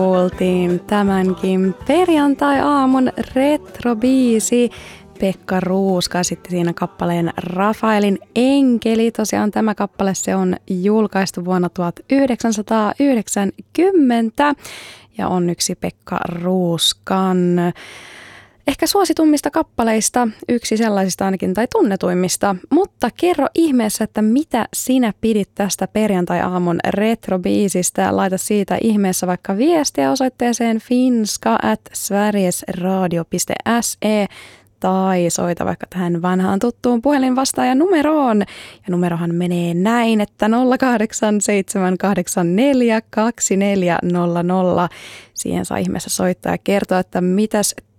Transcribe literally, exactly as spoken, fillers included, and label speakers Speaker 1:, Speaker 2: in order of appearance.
Speaker 1: Kuultiin tämänkin perjantai-aamun retrobiisi. Pekka Ruuska sitten siinä kappaleen Rafaelin enkeli. Tosiaan tämä kappale se on julkaistu vuonna tuhatyhdeksänsataayhdeksänkymmentä ja on yksi Pekka Ruuskan ehkä suositummista kappaleista, yksi sellaisista ainakin tai tunnetuimmista. Mutta kerro ihmeessä, että mitä sinä pidit tästä perjantai-aamun retrobiisistä. Laita siitä ihmeessä vaikka viestiä osoitteeseen finska at sverigesradio piste se tai soita vaikka tähän vanhaan tuttuun puhelinvastaajan numeroon. Ja numerohan menee näin, että nolla kahdeksan seitsemän kahdeksan neljä kaksi neljä nolla nolla. Siihen saa ihmeessä soittaa ja kertoa, että mitäs